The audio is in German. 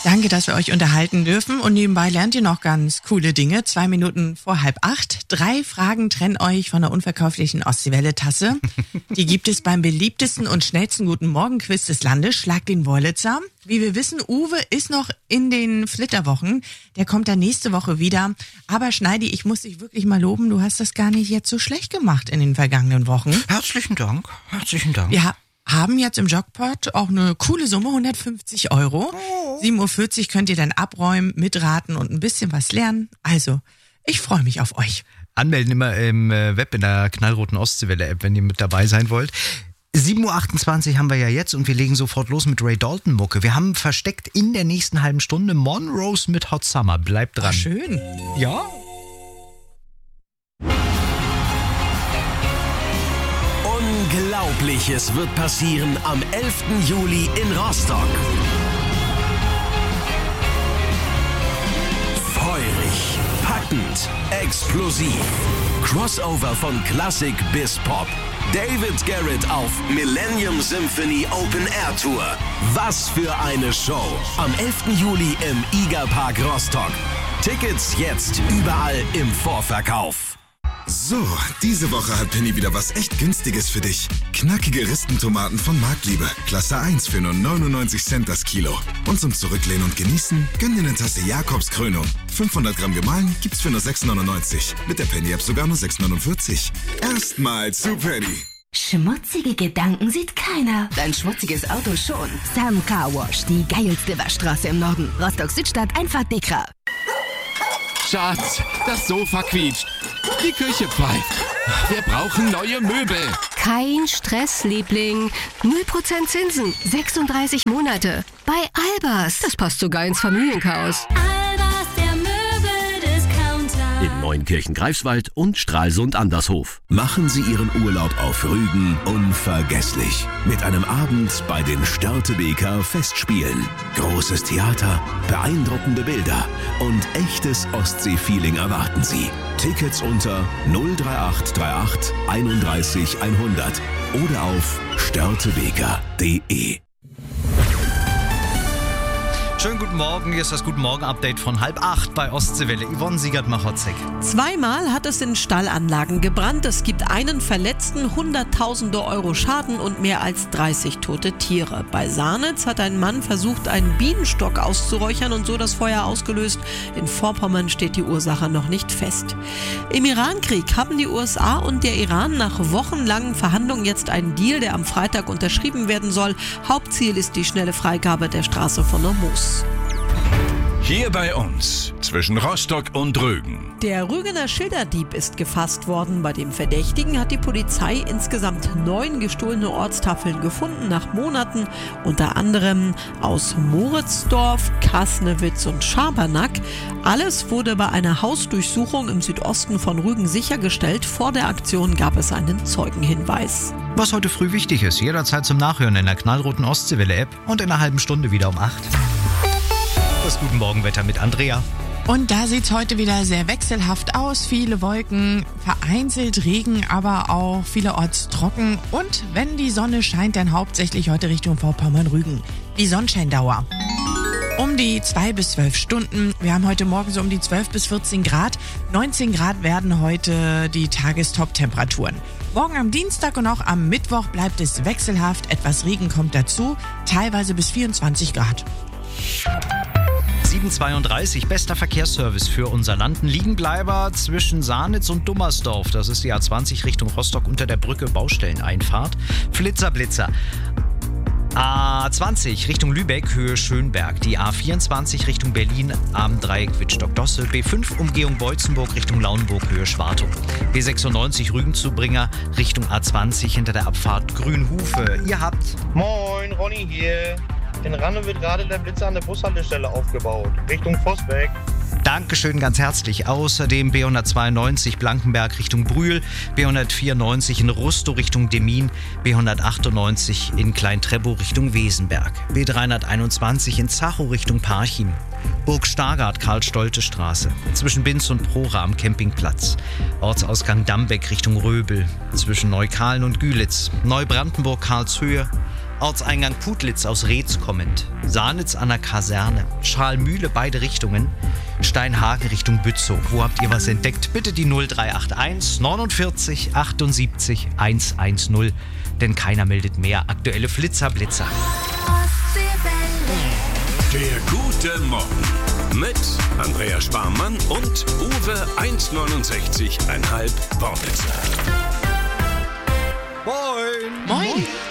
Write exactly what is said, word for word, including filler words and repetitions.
Danke, dass wir euch unterhalten dürfen. Und nebenbei lernt ihr noch ganz coole Dinge. Zwei Minuten vor halb acht. Drei Fragen trennen euch von der unverkäuflichen Ostseewelle-Tasse. Die gibt es beim beliebtesten und schnellsten Guten Morgen-Quiz des Landes. Schlag den Wollitzer. Wie wir wissen, Uwe ist noch in den Flitterwochen. Der kommt dann nächste Woche wieder. Aber Schneidi, ich muss dich wirklich mal loben. Du hast das gar nicht jetzt so schlecht gemacht in den vergangenen Wochen. Herzlichen Dank. Herzlichen Dank. Ja. Haben jetzt im Jackpot auch eine coole Summe, hundertfünfzig Euro. sieben Uhr vierzig könnt ihr dann abräumen, mitraten und ein bisschen was lernen. Also, ich freue mich auf euch. Anmelden immer im Web in der knallroten Ostseewelle-App, wenn ihr mit dabei sein wollt. sieben Uhr achtundzwanzig haben wir ja jetzt und wir legen sofort los mit Ray Dalton Mucke. Wir haben versteckt in der nächsten halben Stunde Monrose mit Hot Summer. Bleibt dran. Ach, schön. Ja. Unglaubliches wird passieren am elften Juli in Rostock. Feurig, packend, explosiv. Crossover von Klassik bis Pop. David Garrett auf Millennium Symphony Open Air Tour. Was für eine Show. Am elften Juli im Iga Park Rostock. Tickets jetzt überall im Vorverkauf. So, diese Woche hat Penny wieder was echt Günstiges für dich. Knackige Ristentomaten von Marktliebe. Klasse eins für nur neunundneunzig Cent das Kilo. Und zum Zurücklehnen und Genießen, gönn dir eine Tasse Jakobs Krönung. fünfhundert Gramm gemahlen gibt's für nur sechs neunundneunzig. Mit der Penny-App sogar nur sechs neunundvierzig. Erstmal zu Penny. Schmutzige Gedanken sieht keiner. Dein schmutziges Auto schon. Sam Car Wash, die geilste Waschstraße im Norden. Rostock-Südstadt, einfach dicker. Schatz, das Sofa quietscht. Die Küche pfeift. Wir brauchen neue Möbel. Kein Stress, Liebling. null Prozent Zinsen. sechsunddreißig Monate. Bei Albers. Das passt sogar ins Familienchaos. Albers, der Möbeldiscounter. In Neunkirchen, Greifswald und Stralsund Andershof. Machen Sie Ihren Urlaub auf Rügen unvergesslich. Mit einem Abend bei den Störtebeker Festspielen. Großes Theater, beeindruckende Bilder und echtes Ostsee-Feeling erwarten Sie. Tickets unter null drei acht drei acht einunddreißig hundert oder auf störtebeker punkt de. Schönen guten Morgen, hier ist das Guten Morgen-Update von halb acht bei Ostseewelle. Yvonne Siegert-Machotzek. Zweimal hat es in Stallanlagen gebrannt. Es gibt einen Verletzten, hunderttausende Euro Schaden und mehr als dreißig tote Tiere. Bei Sarnitz hat ein Mann versucht, einen Bienenstock auszuräuchern und so das Feuer ausgelöst. In Vorpommern steht die Ursache noch nicht fest. Im Irankrieg haben die U S A und der Iran nach wochenlangen Verhandlungen jetzt einen Deal, der am Freitag unterschrieben werden soll. Hauptziel ist die schnelle Freigabe der Straße von Hormuz. Hier bei uns, zwischen Rostock und Rügen. Der Rügener Schilderdieb ist gefasst worden. Bei dem Verdächtigen hat die Polizei insgesamt neun gestohlene Ortstafeln gefunden nach Monaten, unter anderem aus Moritzdorf, Kasnewitz und Schabernack. Alles wurde bei einer Hausdurchsuchung im Südosten von Rügen sichergestellt. Vor der Aktion gab es einen Zeugenhinweis. Was heute früh wichtig ist, jederzeit zum Nachhören in der knallroten Ostseewelle-App und in einer halben Stunde wieder um acht. Das Guten Morgenwetter mit Andrea. Und da sieht's heute wieder sehr wechselhaft aus. Viele Wolken, vereinzelt Regen, aber auch vielerorts trocken. Und wenn die Sonne scheint, dann hauptsächlich heute Richtung Vorpommern-Rügen. Die Sonnenscheindauer um die zwei bis zwölf Stunden. Wir haben heute Morgen so um die zwölf bis vierzehn Grad. neunzehn Grad werden heute die Tagestop-Temperaturen. Morgen am Dienstag und auch am Mittwoch bleibt es wechselhaft. Etwas Regen kommt dazu, teilweise bis vierundzwanzig Grad. sieben zweiunddreißig, bester Verkehrsservice für unser Land. Ein Liegenbleiber zwischen Sarnitz und Dummersdorf. Das ist die A zwanzig Richtung Rostock unter der Brücke, Baustelleneinfahrt. Flitzer, Blitzer. A zwanzig Richtung Lübeck, Höhe Schönberg. Die A vierundzwanzig Richtung Berlin, am Dreieck Wittstock-Dosse. B fünf Umgehung Beutzenburg Richtung Lauenburg, Höhe Schwartung. B sechsundneunzig Rügen-Zubringer Richtung A zwanzig hinter der Abfahrt Grünhufe. Ihr habt... Moin, Ronny hier. In Ranne wird gerade der Blitzer an der Bushaltestelle aufgebaut, Richtung Vossbeck. Dankeschön, ganz herzlich. Außerdem B hundertzweiundneunzig Blankenberg Richtung Brühl, B hundertvierundneunzig in Rustow Richtung Demmin, B hundertachtundneunzig in Klein-Treppow Richtung Wesenberg, B dreihunderteinundzwanzig in Zachow Richtung Parchim, Burg Stargard Karl-Stolte-Straße, zwischen Binz und Prora am Campingplatz, Ortsausgang Dambeck Richtung Röbel, zwischen Neukalen und Gülitz, Neubrandenburg Karlshöhe, Ortseingang Putlitz aus Reetz kommend. Sahnitz an der Kaserne. Schalmühle beide Richtungen. Steinhagen Richtung Bützow. Wo habt ihr was entdeckt? Bitte die null drei acht eins neunundvierzig achtundsiebzig hundertzehn. Denn keiner meldet mehr. Aktuelle Flitzer-Blitzer. Der gute Morgen mit Andrea Sparmann und Uwe eins neunundsechzig Komma fünf Wortwitzer. Moin! Moin!